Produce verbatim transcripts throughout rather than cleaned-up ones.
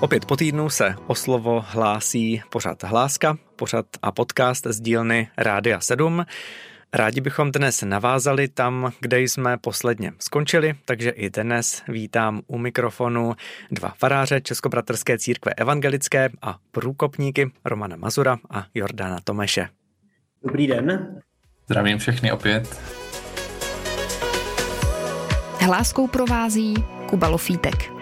Opět po týdnu se o slovo hlásí pořad Hláska, pořad a podcast z dílny Rádia sedm. Rádi bychom dnes navázali tam, kde jsme posledně skončili, takže i dnes vítám u mikrofonu dva faráře Českobratrské církve evangelické a průkopníky Romana Mazura a Jordana Tomeše. Dobrý den. Zdravím všechny opět. Hláskou provází Kuba Lofítek.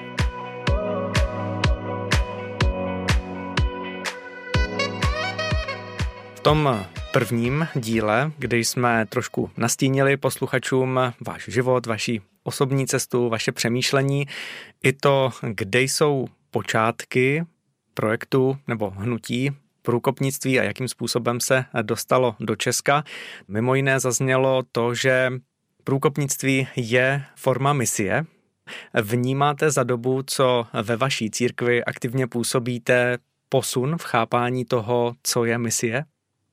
V tom prvním díle, kde jsme trošku nastínili posluchačům váš život, vaši osobní cestu, vaše přemýšlení, i to, kde jsou počátky projektu nebo hnutí průkopnictví a jakým způsobem se dostalo do Česka. Mimo jiné zaznělo to, že průkopnictví je forma misie. Vnímáte za dobu, co ve vaší církvi aktivně působíte, posun v chápání toho, co je misie?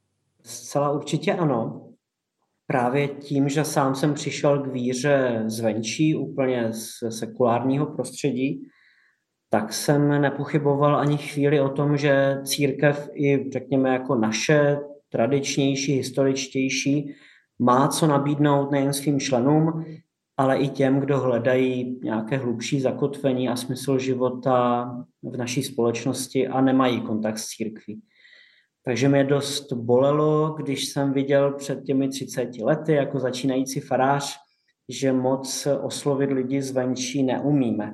Zcela určitě ano. Právě tím, že sám jsem přišel k víře zvenčí, úplně z sekulárního prostředí, tak jsem nepochyboval ani chvíli o tom, že církev i, řekněme, jako naše, tradičnější, historičtější, má co nabídnout nejen svým členům, ale i těm, kdo hledají nějaké hlubší zakotvení a smysl života v naší společnosti a nemají kontakt s církví. Takže mě dost bolelo, když jsem viděl před těmi třiceti lety jako začínající farář, že moc oslovit lidi zvenčí neumíme.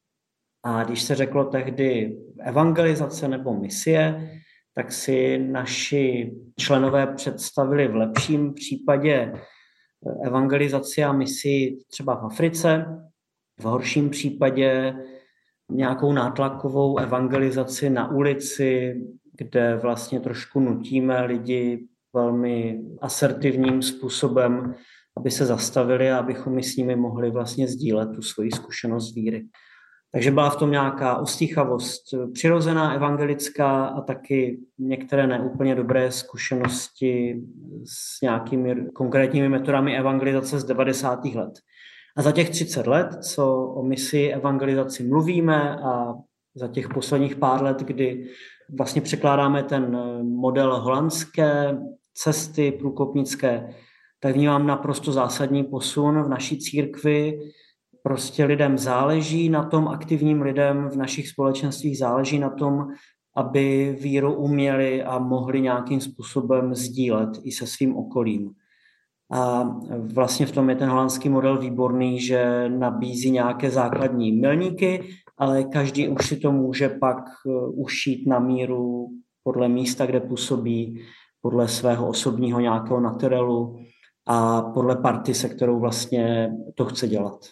A když se řeklo tehdy evangelizace nebo misie, tak si naši členové představili v lepším případě evangelizaci a misi třeba v Africe, v horším případě nějakou nátlakovou evangelizaci na ulici, kde vlastně trošku nutíme lidi velmi asertivním způsobem, aby se zastavili a abychom my s nimi mohli vlastně sdílet tu svoji zkušenost víry. Takže byla v tom nějaká ostýchavost přirozená, evangelická a taky některé neúplně dobré zkušenosti s nějakými konkrétními metodami evangelizace z devadesátých let. A za těch třicet let, co o misi evangelizaci mluvíme a za těch posledních pár let, kdy vlastně překládáme ten model holandské cesty průkopnické, tak vnímám naprosto zásadní posun v naší církvi. Prostě lidem záleží na tom, aktivním lidem v našich společenstvích záleží na tom, aby víru uměli a mohli nějakým způsobem sdílet i se svým okolím. A vlastně v tom je ten holandský model výborný, že nabízí nějaké základní milníky, ale každý už si to může pak ušít na míru podle místa, kde působí, podle svého osobního nějakého naturelu a podle party, se kterou vlastně to chce dělat.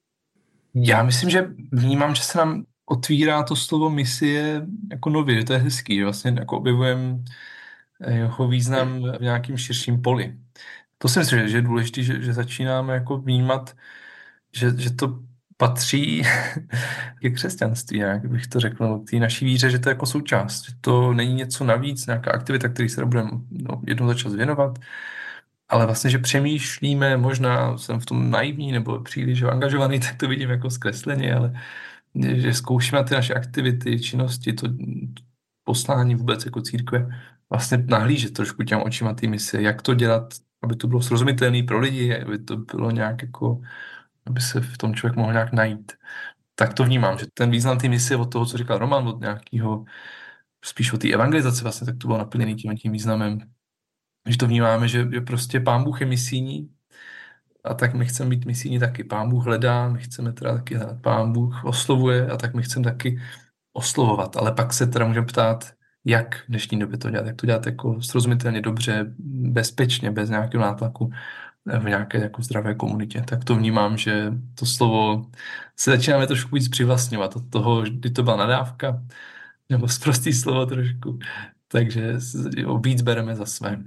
Já myslím, že vnímám, že se nám otvírá to slovo misie jako nově, že to je hezký, že vlastně jako objevujeme jeho význam v nějakým širším poli. To si myslím, že je důležité, že, že začínáme jako vnímat, že, že to patří ke křesťanství, jak bych to řekl, k té naší víře, že to je jako součást, že to není něco navíc, nějaká aktivita, který se budeme no, jednou za čas věnovat, ale vlastně, že přemýšlíme, možná jsem v tom naivní nebo příliš angažovaný, tak to vidím jako zkresleně, ale že zkoušíme ty naše aktivity, činnosti, to poslání vůbec jako církve, vlastně nahlížet trošku těm očima té mise, jak to dělat, aby to bylo srozumitelné pro lidi, aby to bylo nějak jako, aby se v tom člověk mohl nějak najít. Tak to vnímám, že ten význam té mise od toho, co říkal Roman, od nějakého, spíš od té evangelizace vlastně, tak to bylo naplněné tím, tím významem, že to vnímáme, že, že prostě Pán Bůh je misijní a tak my chceme být misijní taky. Pán Bůh hledá, my chceme teda taky hledat. Pán Bůh oslovuje a tak my chceme taky oslovovat. Ale pak se teda můžeme ptát, jak v dnešní době to dělat, jak to dělat jako srozumitelně dobře, bezpečně, bez nějakého nátlaku v nějaké jako zdravé komunitě. Tak to vnímám, že to slovo se začínáme trošku víc přivlastňovat od toho, kdy to byla nadávka, nebo sprostý slovo trošku, takže víc bereme za své.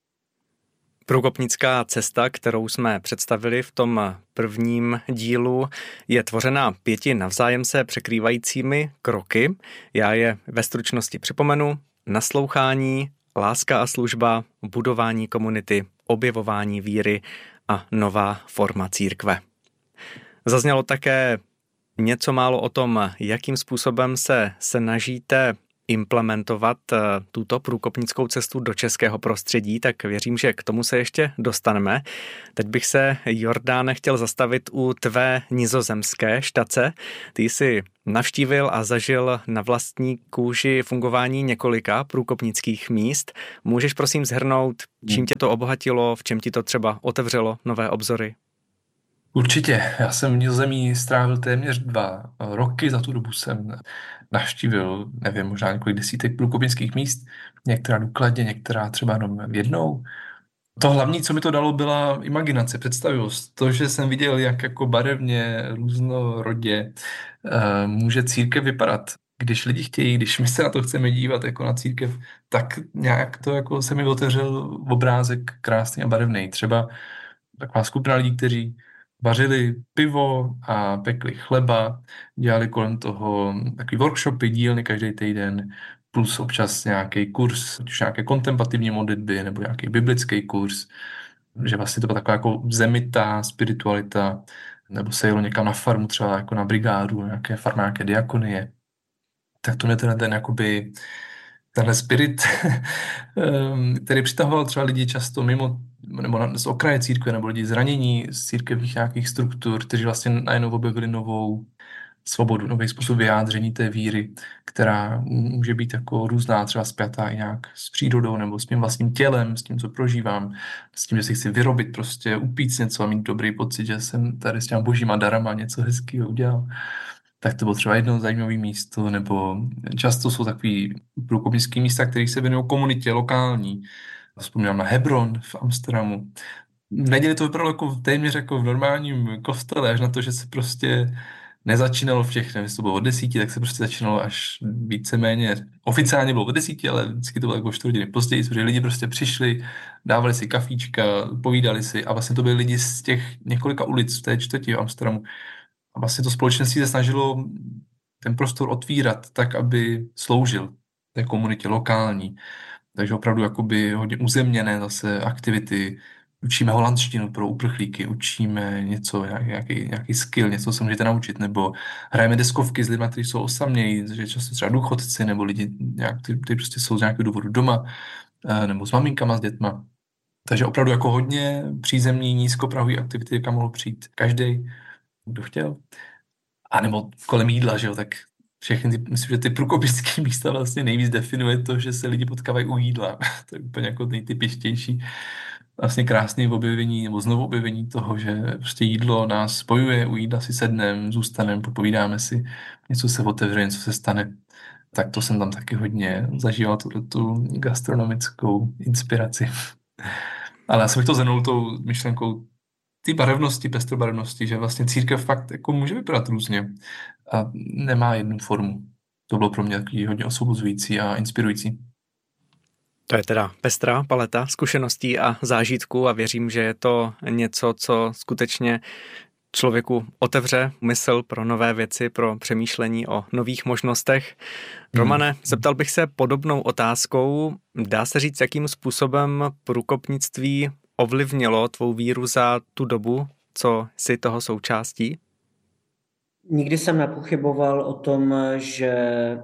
Průkopnická cesta, kterou jsme představili v tom prvním dílu, je tvořena pěti navzájem se překrývajícími kroky. Já je ve stručnosti připomenu. Naslouchání, láska a služba, budování komunity, objevování víry a nová forma církve. Zaznělo také něco málo o tom, jakým způsobem se snažíte implementovat tuto průkopnickou cestu do českého prostředí, tak věřím, že k tomu se ještě dostaneme. Teď bych se, Jordáne, chtěl zastavit u tvé nizozemské štace. Ty jsi navštívil a zažil na vlastní kůži fungování několika průkopnických míst. Můžeš prosím shrnout, čím tě to obohatilo, v čem ti to třeba otevřelo nové obzory? Určitě. Já jsem v Nizozemí strávil téměř dva roky. Za tu dobu jsem navštívil, nevím, možná několik desítek průkopnických míst. Některá důkladně, některá třeba jenom jednou. To hlavní, co mi to dalo, byla imaginace, představivost. To, že jsem viděl, jak jako barevně, různorodě uh, může církev vypadat. Když lidi chtějí, když my se na to chceme dívat jako na církev, tak nějak to jako se mi otevřel obrázek krásný a barevný. Třeba taková skupina lidí, kteří vařili pivo a pekli chleba, dělali kolem toho takový workshopy, dílny každý týden, plus občas nějaký kurz, už nějaké kontemplativní modlitby nebo nějaký biblický kurz, že vlastně to byla taková jako zemitá spiritualita, nebo se jelo někam na farmu, třeba jako na brigádu, nějaké farma, nějaké diakonie. Tak to mě ten, ten jakoby, tenhle spirit, který přitahoval třeba lidi často mimo, nebo z okraje církve, nebo lidi zranění z církevních nějakých struktur, kteří vlastně najednou objevili novou svobodu, nový způsob vyjádření té víry, která může být jako různá, třeba spjatá i nějak s přírodou nebo s mým vlastním tělem, s tím, co prožívám, s tím, že si chci vyrobit, prostě upít něco a mít dobrý pocit, že jsem tady s těma božíma darama něco hezkého udělal. Tak to bylo třeba jedno zajímavé místo, nebo často jsou takový průkopnické místa, které se věnují komunitě lokální. Vzpomínám na Hebron v Amsterdamu. V neděli to vypadalo jako téměř jako v normálním kostele, až na to, že se prostě nezačínalo všechno, nevím, to bylo od desíti, tak se prostě začínalo až víceméně, oficiálně bylo od desíti, ale vždycky to bylo jako čtyři hodiny později, protože lidi prostě přišli, dávali si kafíčka, povídali si a vlastně to byli lidi z těch několika ulic v té čtvrti v Amsterdamu. A vlastně to společenství se snažilo ten prostor otvírat tak, aby sloužil té komunitě lokální. Takže opravdu jakoby hodně uzemněné zase aktivity. Učíme holandštinu pro uprchlíky, učíme něco, nějaký, nějaký skill, něco se můžete naučit, nebo hrajeme deskovky s lidmi, kteří jsou osamělí, že často třeba důchodci, nebo lidi, kteří prostě jsou z nějakého důvodu doma, nebo s maminkama, s dětma. Takže opravdu jako hodně přízemní, nízkoprahový aktivity, kam mohl přijít každý, kdo chtěl. A nebo kolem jídla, že jo, tak všechny ty, myslím, že ty průkopnické místa vlastně nejvíc definuje to, že se lidi potkávají u jídla. To je úplně jako nejtypičtější. Vlastně krásné objevení, nebo znovu objevení toho, že prostě jídlo nás spojuje, u jídla si sedneme, zůstaneme, popovídáme si, něco se otevře, něco se stane. Tak to jsem tam taky hodně zažíval, tu, tu gastronomickou inspiraci. Ale já jsem bych to zhrnul tou myšlenkou ty barevnosti, pestrobarevnosti, že vlastně církev fakt jako může vypadat různě a nemá jednu formu. To bylo pro mě takový hodně osvobozující a inspirující. To je teda pestrá paleta zkušeností a zážitků a věřím, že je to něco, co skutečně člověku otevře mysl pro nové věci, pro přemýšlení o nových možnostech. Romane, zeptal bych se podobnou otázkou. Dá se říct, jakým způsobem průkopnictví ovlivnilo tvou víru za tu dobu, co jsi toho součástí? Nikdy jsem nepochyboval o tom, že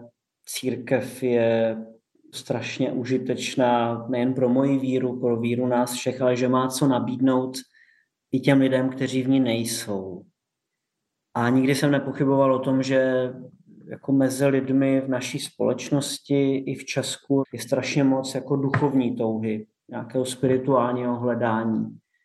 církev je strašně užitečná nejen pro moji víru, pro víru nás všech, ale že má co nabídnout i těm lidem, kteří v ní nejsou. A nikdy jsem nepochyboval o tom, že jako mezi lidmi v naší společnosti i v Česku je strašně moc jako duchovní touhy, nějakého spirituálního hledání.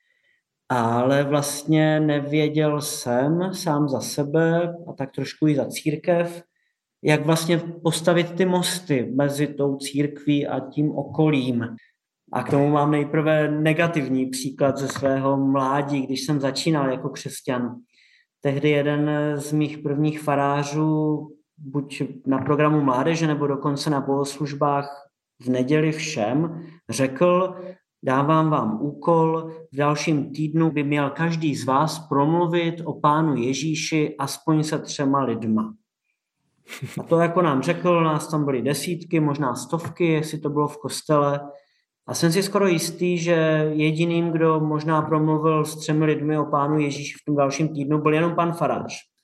Ale vlastně nevěděl jsem sám za sebe a tak trošku i za církev, jak vlastně postavit ty mosty mezi tou církví a tím okolím. A k tomu mám nejprve negativní příklad ze svého mládí, když jsem začínal jako křesťan. Tehdy jeden z mých prvních farářů, buď na programu mládeže, nebo dokonce na bohoslužbách v neděli všem, řekl: dávám vám úkol, v dalším týdnu by měl každý z vás promluvit o Pánu Ježíši aspoň se třema lidma. A to jako nám řekl, nás tam byly desítky, možná stovky, jestli to bylo v kostele. A jsem si skoro jistý, že jediným, kdo možná promluvil s třemi lidmi o Pánu Ježíši v tom dalším týdnu, byl jenom pan farář.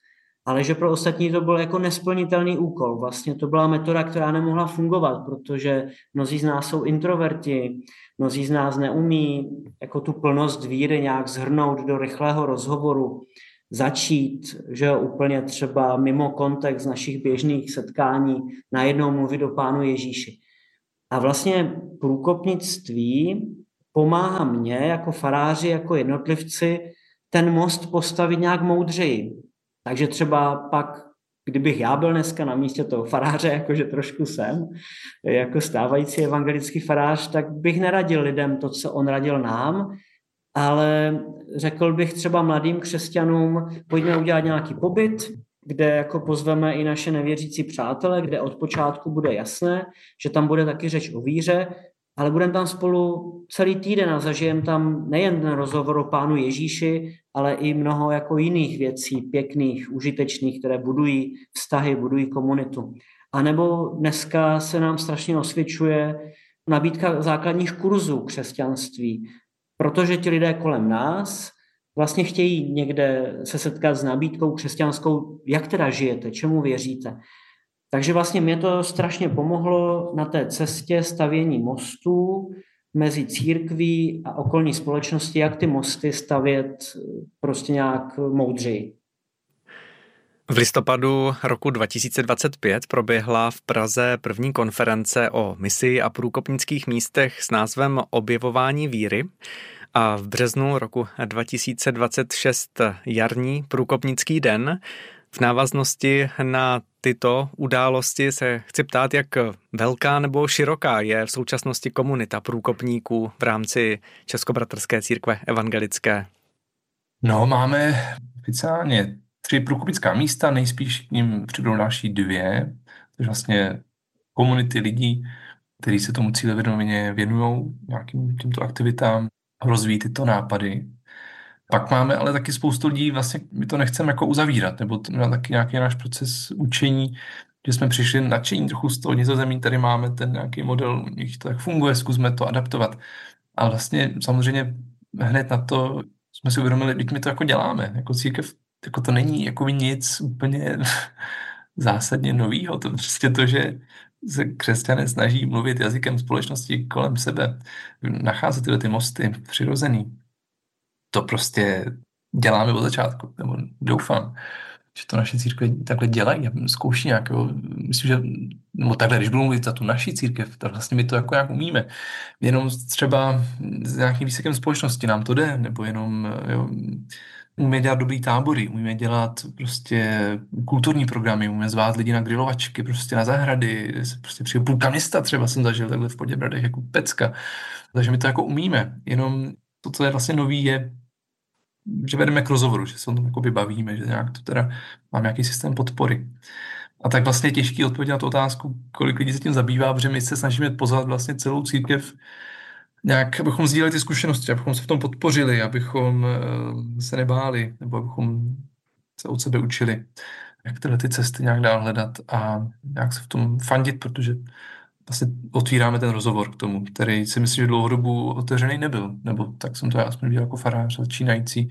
ale že pro ostatní to byl jako nesplnitelný úkol. Vlastně to byla metoda, která nemohla fungovat, protože mnozí z nás jsou introverti, mnozí z nás neumí jako tu plnost víry nějak zhrnout do rychlého rozhovoru, začít, že jo, úplně třeba mimo kontext našich běžných setkání najednou mluvit o Pánu Ježíši. A vlastně průkopnictví pomáhá mně jako faráři, jako jednotlivci ten most postavit nějak moudřeji. Takže třeba pak, kdybych já byl dneska na místě toho faráře, jakože trošku jsem, jako stávající evangelický farář, tak bych neradil lidem to, co on radil nám, ale řekl bych třeba mladým křesťanům, pojďme udělat nějaký pobyt, kde jako pozveme i naše nevěřící přátele, kde od počátku bude jasné, že tam bude taky řeč o víře, ale budeme tam spolu celý týden a zažijeme tam nejen ten rozhovor o Pánu Ježíši, ale i mnoho jako jiných věcí, pěkných, užitečných, které budují vztahy, budují komunitu. A nebo dneska se nám strašně osvědčuje nabídka základních kurzů křesťanství, protože ti lidé kolem nás vlastně chtějí někde se setkat s nabídkou křesťanskou, jak teda žijete, čemu věříte. Takže vlastně mě to strašně pomohlo na té cestě stavění mostů mezi církví a okolní společnosti, jak ty mosty stavět prostě nějak moudřeji. V listopadu roku dva tisíce dvacet pět proběhla v Praze první konference o misi a průkopnických místech s názvem Objevování víry. A v březnu roku dva tisíce dvacet šest jarní průkopnický den. V návaznosti na tyto události se chci ptát, jak velká nebo široká je v současnosti komunita průkopníků v rámci Českobratrské církve evangelické. No, máme oficiálně tři průkopnická místa, nejspíš k nim přibudou další dvě, takže vlastně komunity lidí, kteří se tomu cílevědomě věnují nějakým těmto aktivitám, rozvíjí tyto nápady. Pak máme ale taky spoustu lidí, vlastně my to nechceme jako uzavírat, nebo to, taky nějaký náš proces učení, že jsme přišli nadšení trochu z toho Nizozemí, tady máme ten nějaký model, u nich to tak funguje, zkusme to adaptovat. A vlastně samozřejmě hned na to jsme si uvědomili, že my to jako děláme, jako církev, jako to není jako nic úplně zásadně novýho, to prostě to, že se křesťané snaží mluvit jazykem společnosti kolem sebe, nacházet tyhle ty mosty přirozený. To prostě děláme od začátku, nebo doufám, že to naše církve takhle dělají a zkouší nějak, jo. Myslím, že, nebo takhle, když budu mluvit za tu naši církev, tak vlastně my to jako nějak umíme. Jenom třeba s nějakým výsekem společnosti nám to jde, nebo jenom, jo, umíme dělat dobrý tábory, umíme dělat prostě kulturní programy, umíme zvát lidi na grilovačky, prostě na zahrady, prostě přijde půlka města třeba jsem zažil takhle v Poděbradech jako pecka. Takže my to jako umíme, jenom to, co je vlastně nový, je, že vedeme k rozhovoru, že se o tom jako bavíme, že nějak to teda máme nějaký systém podpory. A tak vlastně je těžký odpovědět na tu otázku, kolik lidí se tím zabývá, protože my se snažíme pozvat vlastně celou církev nějak, abychom sdíleli ty zkušenosti, abychom se v tom podpořili, abychom se nebáli, nebo abychom se od sebe učili, jak tyhle ty cesty nějak dál hledat a nějak se v tom fandit, protože vlastně otvíráme ten rozhovor k tomu, který si myslím, že dlouhodobu otevřený nebyl, nebo tak jsem to já aspoň viděl jako farář začínající.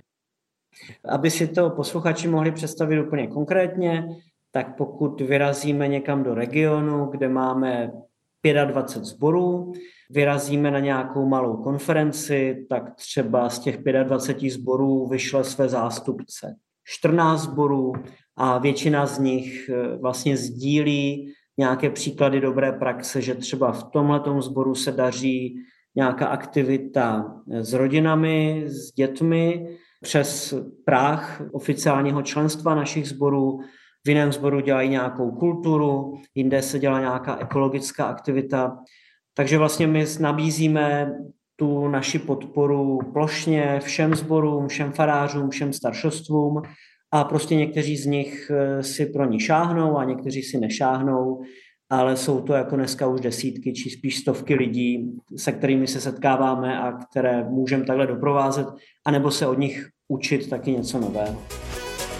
Aby si to posluchači mohli představit úplně konkrétně, tak pokud vyrazíme někam do regionu, kde máme dvacet pět sborů, vyrazíme na nějakou malou konferenci, tak třeba z těch dvacet pět sborů vyšle své zástupce čtrnáct sborů a většina z nich vlastně sdílí nějaké příklady dobré praxe, že třeba v tomhletom sboru se daří nějaká aktivita s rodinami, s dětmi, přes práh oficiálního členstva našich sborů. V jiném sboru dělají nějakou kulturu, jinde se dělá nějaká ekologická aktivita. Takže vlastně my nabízíme tu naši podporu plošně všem sborům, všem farářům, všem staršostvům a prostě někteří z nich si pro ní šáhnou a někteří si nešáhnou, ale jsou to jako dneska už desítky či spíš stovky lidí, se kterými se setkáváme a které můžeme takhle doprovázet, anebo se od nich učit taky něco nového.